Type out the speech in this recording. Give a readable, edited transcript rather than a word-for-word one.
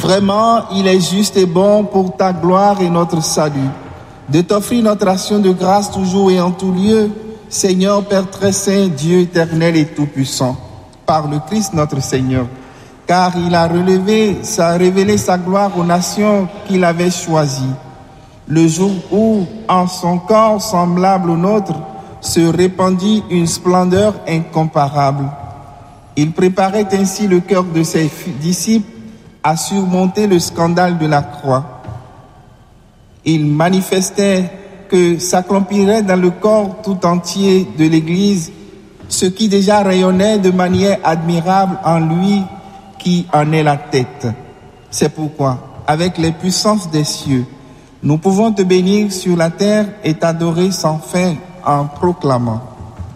Vraiment, il est juste et bon pour ta gloire et notre salut, de t'offrir notre action de grâce toujours et en tout lieu, Seigneur Père très saint, Dieu éternel et tout-puissant, par le Christ notre Seigneur, car il a révélé sa gloire aux nations qu'il avait choisies, le jour où, en son corps semblable au nôtre, se répandit une splendeur incomparable. Il préparait ainsi le cœur de ses disciples à surmonter le scandale de la croix. Il manifestait que s'accomplirait dans le corps tout entier de l'Église ce qui déjà rayonnait de manière admirable en lui qui en est la tête. C'est pourquoi, avec les puissances des cieux, nous pouvons te bénir sur la terre et t'adorer sans fin en proclamant: